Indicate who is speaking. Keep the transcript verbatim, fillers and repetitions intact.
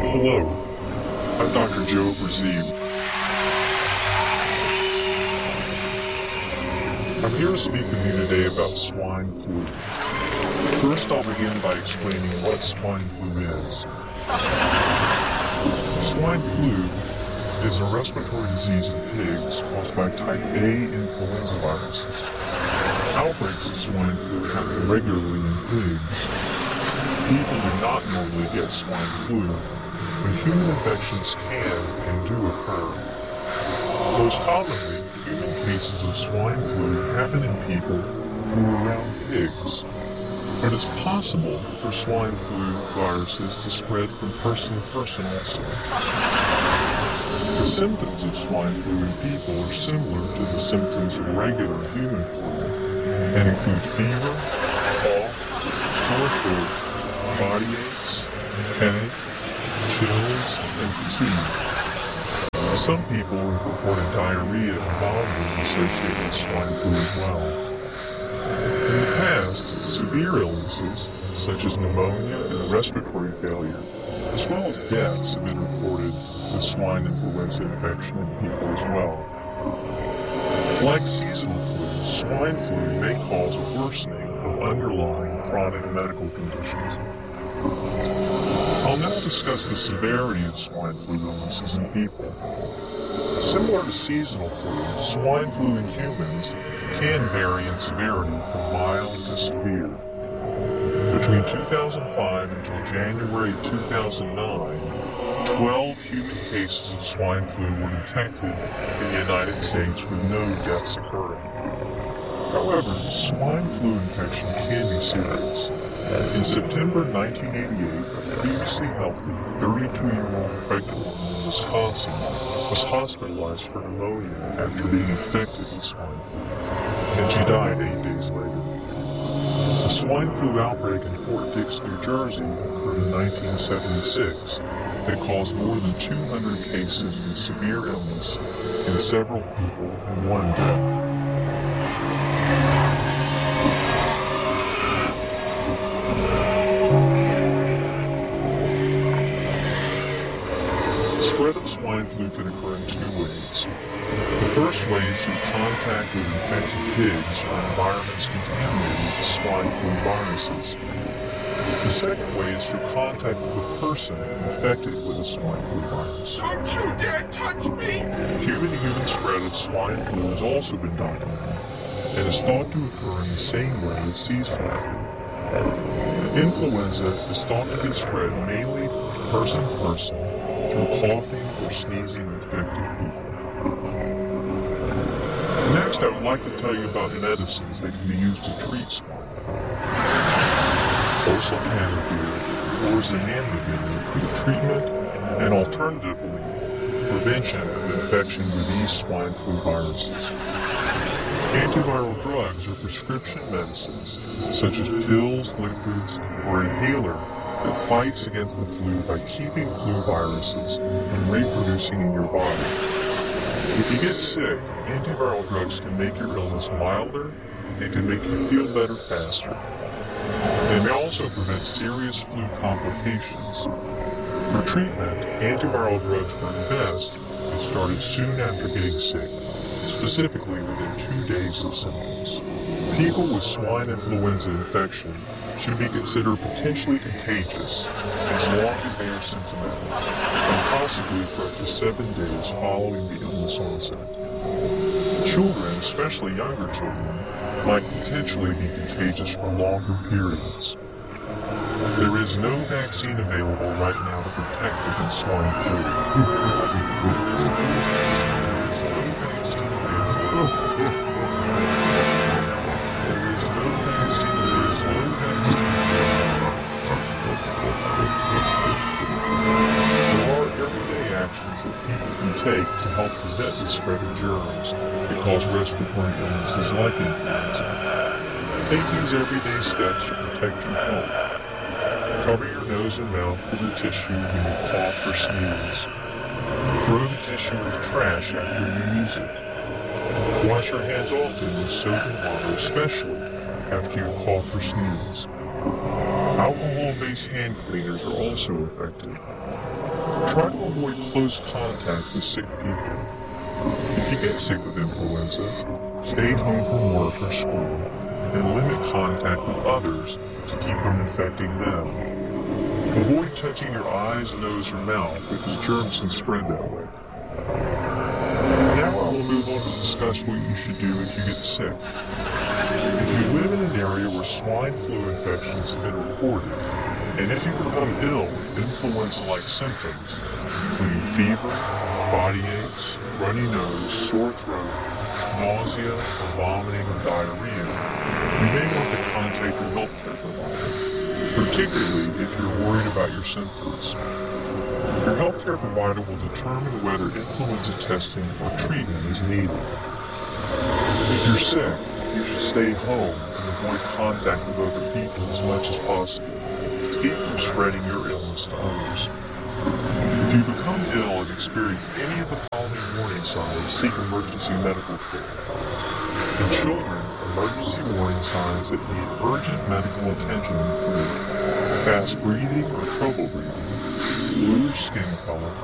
Speaker 1: Hello, I'm Doctor Joe Brazil. I'm here to speak with you today about swine flu. First, I'll begin by explaining what swine flu is. Swine flu is a respiratory disease in pigs caused by type A influenza viruses. Outbreaks of swine flu happen regularly in pigs. People do not normally get swine flu, but human infections can and do occur. Most commonly, human cases of swine flu happen in people who are around pigs, but it's possible for swine flu viruses to spread from person to person also. The symptoms of swine flu in people are similar to the symptoms of regular human flu and include fever, cough, sore throat, body aches, headache, chills, and fatigue. Some people have reported diarrhea and vomiting associated with swine flu as well. In the past, severe illnesses, such as pneumonia and respiratory failure, as well as deaths have been reported with swine influenza infection in people as well. Like seasonal flu, swine flu may cause a worsening of underlying chronic medical conditions. I'll now discuss the severity of swine flu illnesses in people. Similar to seasonal flu, swine flu in humans can vary in severity from mild to severe. Between two thousand five until January two thousand nine, twelve human cases of swine flu were detected in the United States with no deaths occurring. However, swine flu infection can be serious. In September nineteen eighty-eight, a previously healthy thirty-two-year-old pregnant woman in Wisconsin was hospitalized for pneumonia after being infected with swine flu, and she died eight days later. A swine flu outbreak in Fort Dix, New Jersey occurred in nineteen seventy-six that caused more than two hundred cases of severe illness in several people and one death. The spread of swine flu can occur in two ways. The first way is through contact with infected pigs or environments contaminated with swine flu viruses. The second way is through contact with a person infected with a swine flu virus.
Speaker 2: Don't you dare touch me!
Speaker 1: Human-to-human spread of swine flu has also been documented and is thought to occur in the same way as seasonal flu. Influenza is thought to be spread mainly person to person through coughing or sneezing infected people. Next, I would like to tell you about medicines that can be used to treat swine flu. Oseltamivir or zanamivir for the treatment and alternatively prevention of infection with these swine flu viruses. Antiviral drugs are prescription medicines such as pills, liquids, or inhaler that fights against the flu by keeping flu viruses from reproducing in your body. If you get sick, antiviral drugs can make your illness milder and can make you feel better faster. They may also prevent serious flu complications. For treatment, antiviral drugs work best if started soon after getting sick, specifically within two days of symptoms. People with swine influenza infection should be considered potentially contagious as long as they are symptomatic, and possibly for up to seven days following the illness onset. Children, especially younger children, might potentially be contagious for longer periods. There is no vaccine available right now to protect against swine flu. There is no vaccine available. There is no vaccine. There is no vaccine. There are everyday actions that people can take to help prevent the spread of germs that cause respiratory illnesses like influenza. Take these everyday steps to protect your health. Cover your nose and mouth with a tissue when you cough or sneeze. Throw the tissue in the trash after you use it. Wash your hands often with soap and water, especially after you cough or sneeze. Alcohol-based hand cleaners are also effective. Try to avoid close contact with sick people. If you get sick with influenza, stay home from work or school and limit contact with others to keep from infecting them. Avoid touching your eyes, nose, or mouth because germs can spread that way. Now I will move on to discuss what you should do if you get sick. If you live in an area where swine flu infections have been reported, and if you become ill with influenza-like symptoms, including fever, body aches, runny nose, sore throat, nausea, vomiting, or diarrhea, you may want to contact your healthcare provider, particularly if you're worried about your symptoms. Your healthcare provider will determine whether influenza testing or treatment is needed. If you're sick, you should stay home and avoid contact with other people as much as possible to keep from spreading your illness to others. If you become ill and experience any of the following warning signs, seek emergency medical care. In children, emergency warning signs that need urgent medical attention include fast breathing or trouble breathing, bluish skin color,